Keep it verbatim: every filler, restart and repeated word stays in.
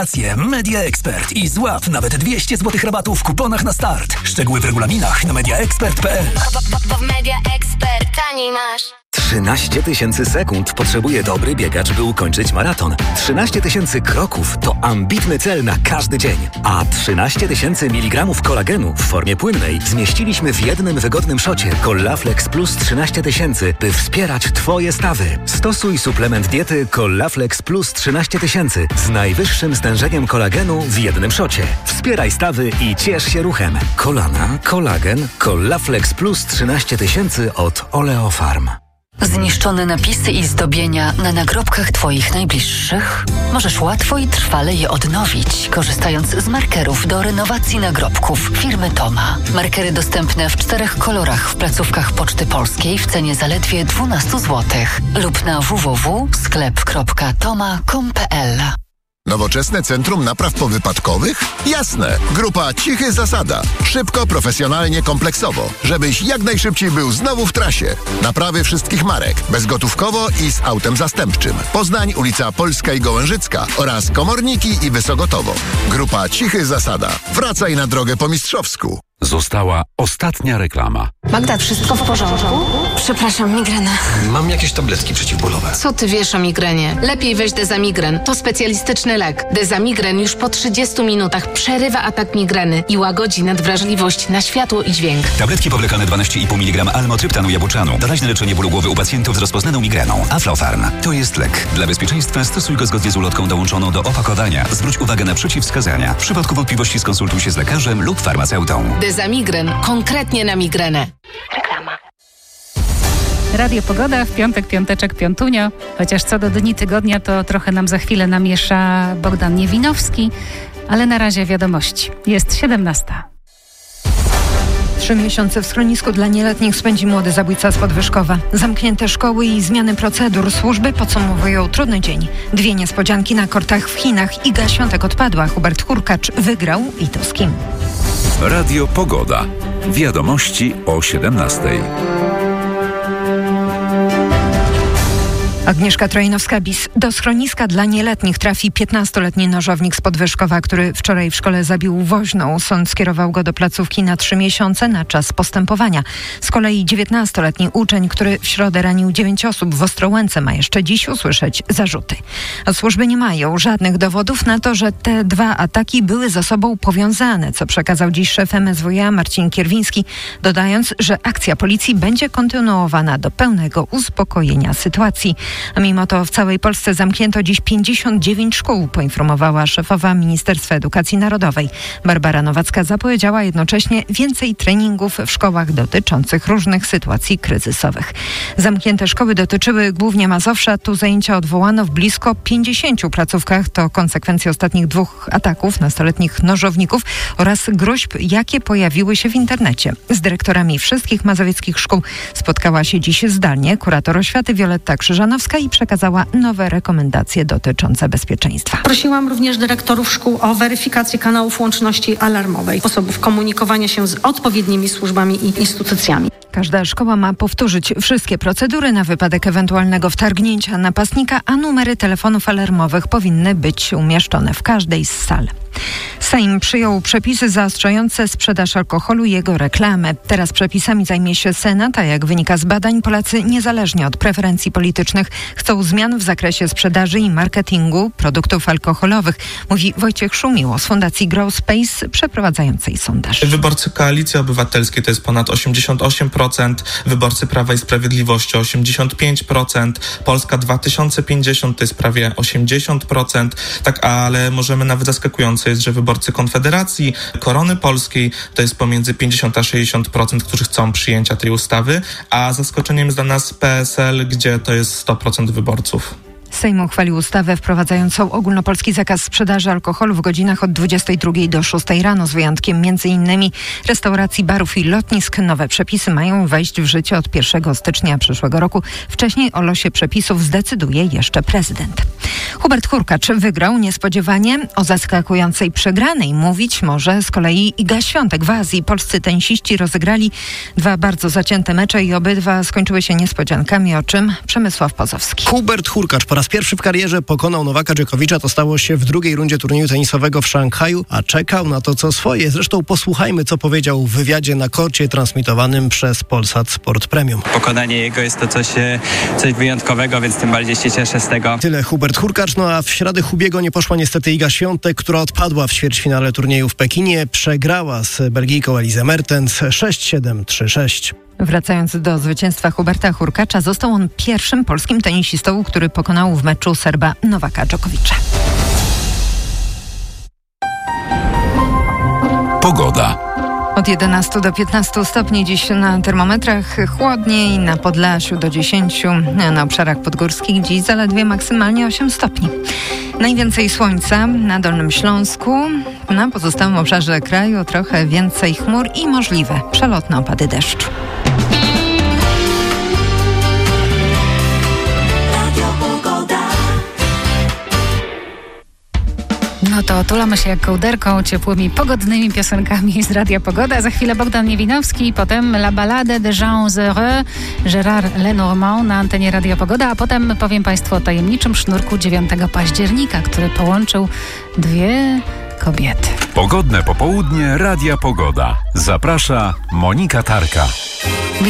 Media Expert i złap nawet dwieście złotych rabatu w kuponach na start. Szczegóły w regulaminach na media expert kropka p l. Bo w Media Expert taniej masz. trzynaście tysięcy sekund potrzebuje dobry biegacz, by ukończyć maraton. trzynaście tysięcy kroków to ambitny cel na każdy dzień. A trzynaście tysięcy miligramów kolagenu w formie płynnej zmieściliśmy w jednym wygodnym szocie Collaflex Plus trzynaście tysięcy, by wspierać Twoje stawy. Stosuj suplement diety Collaflex Plus trzynaście tysięcy z najwyższym stężeniem kolagenu w jednym szocie. Wspieraj stawy i ciesz się ruchem. Kolana, kolagen, Collaflex Plus trzynaście tysięcy od Oleofarm. Zniszczone napisy i zdobienia na nagrobkach Twoich najbliższych? Możesz łatwo i trwale je odnowić, korzystając z markerów do renowacji nagrobków firmy Toma. Markery dostępne w czterech kolorach w placówkach Poczty Polskiej w cenie zaledwie dwanaście złotych lub na w w w kropka sklep kropka toma kropka com kropka p l. Nowoczesne Centrum Napraw Powypadkowych? Jasne! Grupa Cichy Zasada. Szybko, profesjonalnie, kompleksowo. Żebyś jak najszybciej był znowu w trasie. Naprawy wszystkich marek. Bezgotówkowo i z autem zastępczym. Poznań, ulica Polska i Gołężycka oraz Komorniki i Wysogotowo. Grupa Cichy Zasada. Wracaj na drogę po mistrzowsku. Została ostatnia reklama. Magda, wszystko w porządku? Przepraszam, migrena. Mam jakieś tabletki przeciwbólowe. Co ty wiesz o migrenie? Lepiej weź Dezamigren. To specjalistyczny lek. Dezamigren już po trzydziestu minutach przerywa atak migreny i łagodzi nadwrażliwość na światło i dźwięk. Tabletki powlekane dwanaście i pół miligrama almotryptanu jabłczanu. Doraźne leczenie bólu głowy u pacjentów z rozpoznaną migreną. Aflofarm. To jest lek. Dla bezpieczeństwa stosuj go zgodnie z ulotką dołączoną do opakowania. Zwróć uwagę na przeciwwskazania. W przypadku wątpliwości skonsultuj się z lekarzem lub farmaceutą. Dezamigren. Konkretnie na migrenę. Reklama. Radio Pogoda, w piątek, piąteczek, piątunio. Chociaż co do dni tygodnia, to trochę nam za chwilę namiesza Bogdan Niewinowski. Ale na razie wiadomości. Jest siedemnasta. Trzy miesiące w schronisku dla nieletnich spędzi młody zabójca z Podwyżkowa. Zamknięte szkoły i zmiany procedur. Służby podsumowują trudny dzień. Dwie niespodzianki na kortach w Chinach. Iga Świątek odpadła. Hubert Hurkacz wygrał i to z kim? Radio Pogoda. Wiadomości o siedemnastej. Agnieszka Trojnowska-Bis. Do schroniska dla nieletnich trafi piętnastoletni nożownik z Podwyżkowa, który wczoraj w szkole zabił woźną. Sąd skierował go do placówki na trzy miesiące na czas postępowania. Z kolei dziewiętnastoletni uczeń, który w środę ranił dziewięć osób w Ostrołęce, ma jeszcze dziś usłyszeć zarzuty. A służby nie mają żadnych dowodów na to, że te dwa ataki były ze sobą powiązane, co przekazał dziś szef M S W iA Marcin Kierwiński, dodając, że akcja policji będzie kontynuowana do pełnego uspokojenia sytuacji. A mimo to w całej Polsce zamknięto dziś pięćdziesiąt dziewięć szkół, poinformowała szefowa Ministerstwa Edukacji Narodowej. Barbara Nowacka zapowiedziała jednocześnie więcej treningów w szkołach dotyczących różnych sytuacji kryzysowych. Zamknięte szkoły dotyczyły głównie Mazowsza. Tu zajęcia odwołano w blisko pięćdziesięciu placówkach. To konsekwencje ostatnich dwóch ataków nastoletnich nożowników oraz groźb, jakie pojawiły się w internecie. Z dyrektorami wszystkich mazowieckich szkół spotkała się dziś zdalnie kurator oświaty Wioletta Krzyżanowska i przekazała nowe rekomendacje dotyczące bezpieczeństwa. Prosiłam również dyrektorów szkół o weryfikację kanałów łączności alarmowej, sposobów komunikowania się z odpowiednimi służbami i instytucjami. Każda szkoła ma powtórzyć wszystkie procedury na wypadek ewentualnego wtargnięcia napastnika, a numery telefonów alarmowych powinny być umieszczone w każdej z sal. Sejm przyjął przepisy zaostrzające sprzedaż alkoholu i jego reklamę. Teraz przepisami zajmie się Senat, a jak wynika z badań, Polacy niezależnie od preferencji politycznych chcą zmian w zakresie sprzedaży i marketingu produktów alkoholowych, mówi Wojciech Szumiło z Fundacji Grow Space przeprowadzającej sondaż. Wyborcy Koalicji Obywatelskiej to jest ponad osiemdziesiąt osiem procent, wyborcy Prawa i Sprawiedliwości osiemdziesiąt pięć procent, Polska dwa tysiące pięćdziesiąt to jest prawie osiemdziesiąt procent, tak, ale możemy nawet zaskakujące jest, że wyborcy Konfederacji, Korony Polskiej to jest pomiędzy pięćdziesiąt a sześćdziesiąt procent, którzy chcą przyjęcia tej ustawy, a zaskoczeniem jest dla nas P S L, gdzie to jest sto procent wyborców. Sejm uchwalił ustawę wprowadzającą ogólnopolski zakaz sprzedaży alkoholu w godzinach od dwudziestej drugiej do szóstej rano, z wyjątkiem między innymi restauracji, barów i lotnisk. Nowe przepisy mają wejść w życie od pierwszego stycznia przyszłego roku. Wcześniej o losie przepisów zdecyduje jeszcze prezydent. Hubert Hurkacz wygrał niespodziewanie. O zaskakującej przegranej mówić może z kolei Iga Świątek. W Azji polscy tenisiści rozegrali dwa bardzo zacięte mecze i obydwa skończyły się niespodziankami, o czym Przemysław Pozowski. Hubert Hurkacz po raz raz pierwszy w karierze pokonał Nowaka Dżokowicza. To stało się w drugiej rundzie turnieju tenisowego w Szanghaju, a czekał na to, co swoje. Zresztą posłuchajmy, co powiedział w wywiadzie na korcie transmitowanym przez Polsat Sport Premium. Pokonanie jego jest to coś, coś wyjątkowego, więc tym bardziej się cieszę z tego. Tyle Hubert Hurkacz, no a w środę Hubiego nie poszła niestety Iga Świątek, która odpadła w ćwierćfinale turnieju w Pekinie. Przegrała z Belgijką Elizę Mertens sześć siedem trzy sześć. Wracając do zwycięstwa Huberta Hurkacza, został on pierwszym polskim tenisistą, który pokonał w meczu Serba Nowaka Dżokowicza. Pogoda. Od jedenastu do piętnastu stopni dziś na termometrach, chłodniej na Podlasiu do dziesięciu, na obszarach podgórskich dziś zaledwie maksymalnie osiem stopni. Najwięcej słońca na Dolnym Śląsku, na pozostałym obszarze kraju trochę więcej chmur i możliwe przelotne opady deszczu. No to tulamy się jak kołderką ciepłymi, pogodnymi piosenkami z Radia Pogoda. Za chwilę Bogdan Niewinowski, potem La Ballade de Jean Heureux, Gérard Lenormand na antenie Radia Pogoda, a potem powiem Państwu o tajemniczym sznurku dziewiątego października, który połączył dwie kobiety. Pogodne popołudnie Radia Pogoda. Zaprasza Monika Tarka.